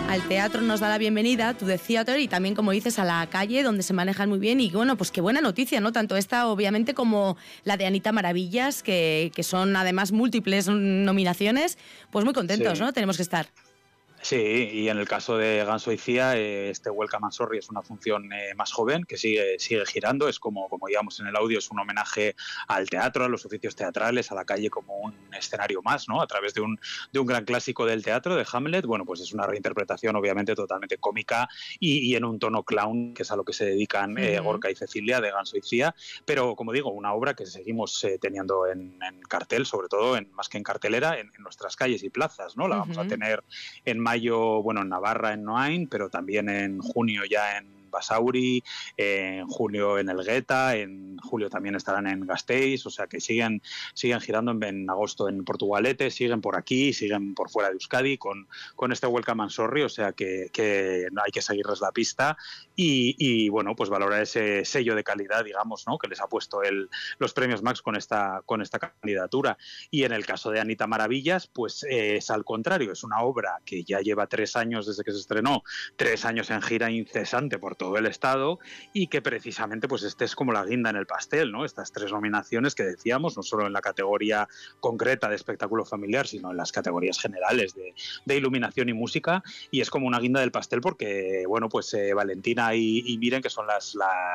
al teatro nos da la bienvenida, To The Theatre, y también, como dices, a la calle, donde se manejan muy bien. Y bueno, pues qué buena noticia, ¿no? Tanto esta, obviamente, como la de Anita Maravillas, que son además múltiples nominaciones. Pues muy contentos, Sí. ¿no? Tenemos que estar. Sí, y en el caso de Ganso y Cía, este Welcome and Sorry es una función más joven que sigue girando. Es como digamos en el audio, es un homenaje al teatro, a los oficios teatrales, a la calle como un escenario más, ¿no? A través de un gran clásico del teatro, de Hamlet. Bueno, pues es una reinterpretación obviamente totalmente cómica y en un tono clown, que es a lo que se dedican Gorka y Cecilia de Ganso y Cía. Pero, como digo, una obra que seguimos teniendo en cartel, sobre todo, más que en cartelera, en nuestras calles y plazas, ¿no? La vamos a tener en mayo, bueno, en Navarra, en Noain, pero también en junio ya en Basauri, en julio en Elgueta, en julio también estarán en Gasteiz, o sea que siguen girando en agosto en Portugalete, siguen por aquí, siguen por fuera de Euskadi con este Welcome and Sorry, o sea que hay que seguirles la pista y bueno, pues valorar ese sello de calidad, digamos, ¿no? Que les ha puesto los premios Max con esta candidatura. Y en el caso de Anita Maravillas, pues es al contrario, es una obra que ya lleva 3 años desde que se estrenó, 3 años en gira incesante por todo el estado y que precisamente pues este es como la guinda en el pastel, ¿no? Estas 3 nominaciones que decíamos, no solo en la categoría concreta de espectáculo familiar, sino en las categorías generales de iluminación y música, y es como una guinda del pastel porque, bueno, pues Valentina y Miren, que son las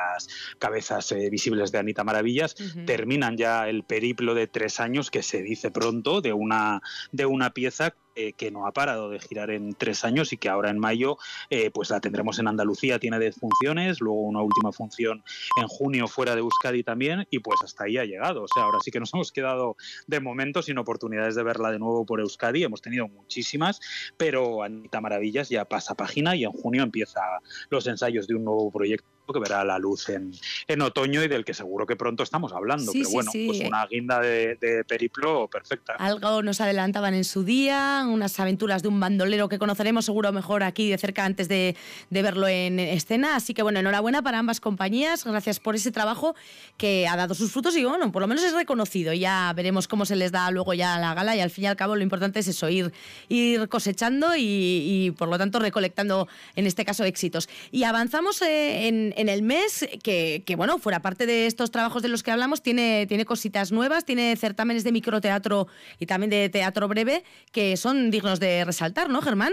cabezas visibles de Anita Maravillas, terminan ya el periplo de 3 años, que se dice pronto, de una pieza que no ha parado de girar en 3 años y que ahora en mayo pues la tendremos en Andalucía, tiene 10 funciones, luego una última función en junio fuera de Euskadi también, y pues hasta ahí ha llegado. O sea, ahora sí que nos hemos quedado de momento sin oportunidades de verla de nuevo por Euskadi, hemos tenido muchísimas, pero Anita Maravillas ya pasa página y en junio empieza los ensayos de un nuevo proyecto que verá la luz en otoño y del que seguro que pronto estamos hablando, Sí, pero sí, bueno, sí. Pues una guinda de periplo perfecta. Algo nos adelantaban en su día, unas aventuras de un bandolero que conoceremos seguro mejor aquí de cerca antes de verlo en escena, así que bueno, enhorabuena para ambas compañías, gracias por ese trabajo que ha dado sus frutos y bueno, por lo menos es reconocido, ya veremos cómo se les da luego ya a la gala y al fin y al cabo lo importante es eso, ir cosechando y por lo tanto recolectando en este caso éxitos. Y avanzamos en el mes que bueno, fuera parte de estos trabajos de los que hablamos, tiene cositas nuevas, tiene certámenes de microteatro y también de teatro breve que son dignos de resaltar, ¿no, Germán?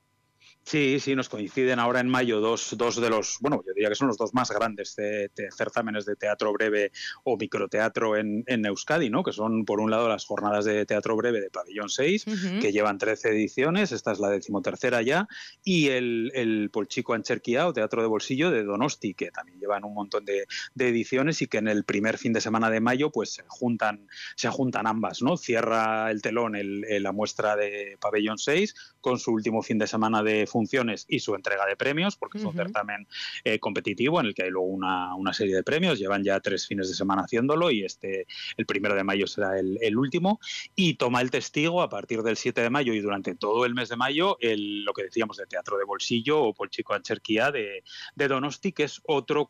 Sí, nos coinciden ahora en mayo dos de los, bueno, yo diría que son los 2 más grandes certámenes de teatro breve o microteatro en Euskadi, ¿no? Que son, por un lado, las jornadas de teatro breve de Pabellón 6, que llevan 13 ediciones, esta es la 13ª ya, y el Polchico Ancherquia o Teatro de Bolsillo de Donosti, que también llevan un montón de ediciones y que en el primer fin de semana de mayo pues se juntan ambas, ¿no? Cierra el telón la muestra de Pabellón 6 con su último fin de semana de funciones y su entrega de premios, porque es un certamen competitivo en el que hay luego una serie de premios. Llevan ya 3 fines de semana haciéndolo y el 1 de mayo será el último, y toma el testigo a partir del 7 de mayo y durante todo el mes de mayo lo que decíamos de Teatro de Bolsillo o Polchico Ancherquia de Donosti, que es otro